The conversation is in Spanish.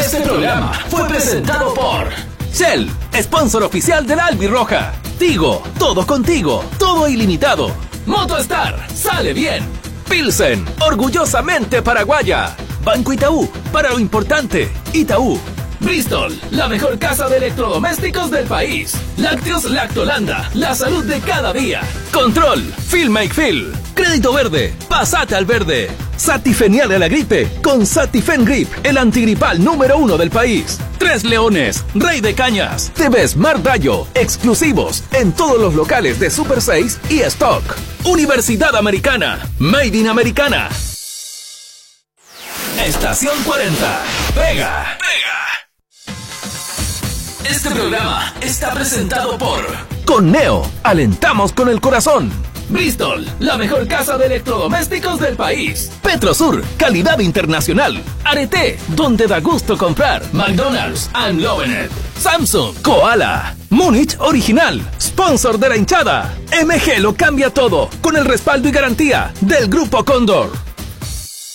Este programa fue presentado por Shell, sponsor oficial de la Albirroja. Tigo, todo contigo, todo ilimitado. Motostar, sale bien. Pilsen, orgullosamente paraguaya. Banco Itaú, para lo importante. Itaú. Bristol, la mejor casa de electrodomésticos del país. Lácteos Lactolanda, la salud de cada día. Control, Feel Make Feel. Crédito Verde, pasate al verde. Satifenial a la gripe, con Satifen Grip, el antigripal número 1 del país. Tres Leones, Rey de Cañas. TV Smart Rayo, exclusivos en todos los locales de Super 6 y Stock. Universidad Americana, Made in Americana. Estación 40, Pega. Este programa está presentado por Con Neo, alentamos con el corazón. Bristol, la mejor casa de electrodomésticos del país. Petrosur, calidad internacional. Arete, donde da gusto comprar. McDonald's, I'm loving it. Samsung, Koala. Múnich Original, sponsor de la hinchada. MG lo cambia todo, con el respaldo y garantía del Grupo Cóndor.